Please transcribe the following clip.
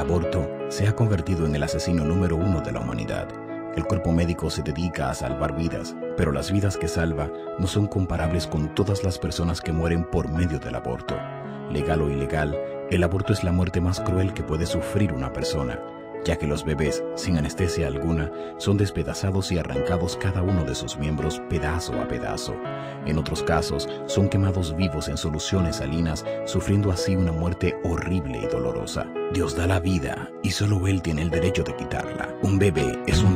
aborto se ha convertido en el asesino número 1 de la humanidad. El cuerpo médico se dedica a salvar vidas, pero las vidas que salva no son comparables con todas las personas que mueren por medio del aborto. Legal o ilegal, el aborto es la muerte más cruel que puede sufrir una persona, ya que los bebés, sin anestesia alguna, son despedazados y arrancados cada uno de sus miembros pedazo a pedazo. En otros casos, son quemados vivos en soluciones salinas, sufriendo así una muerte horrible y dolorosa. Dios da la vida y solo Él tiene el derecho de quitarla. Un bebé es un